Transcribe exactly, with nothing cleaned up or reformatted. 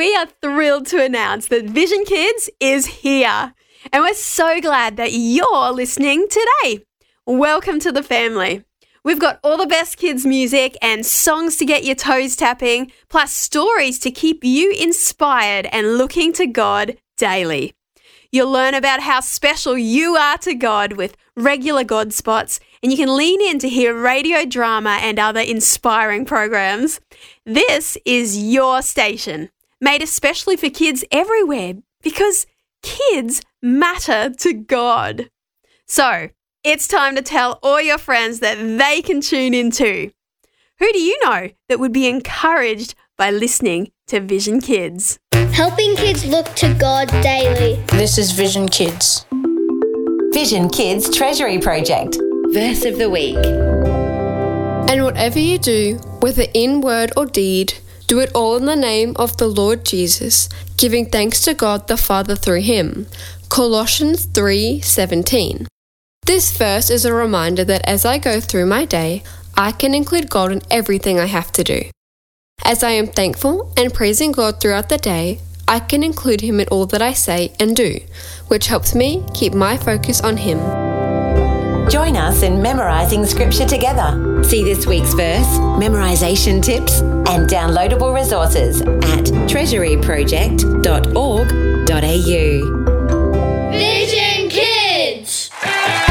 we are thrilled to announce that Vision Kids is here. And we're so glad that you're listening today. Welcome to the family. We've got all the best kids' music and songs to get your toes tapping, plus stories to keep you inspired and looking to God daily. You'll learn about how special you are to God with regular God spots, and you can lean in to hear radio drama and other inspiring programs. This is your station, made especially for kids everywhere, because kids matter to God. So, it's time to tell all your friends that they can tune in too. Who do you know that would be encouraged by listening to Vision Kids? Helping kids look to God daily. This is Vision Kids. Vision Kids Treasury Project. Verse of the Week. And whatever you do, whether in word or deed, do it all in the name of the Lord Jesus, giving thanks to God the Father through him. Colossians three seventeen. This verse is a reminder that as I go through my day, I can include God in everything I have to do. As I am thankful and praising God throughout the day, I can include him in all that I say and do, which helps me keep my focus on him. Join us in memorising scripture together. See this week's verse, memorisation tips, and downloadable resources at treasury project dot org dot a u. Vision!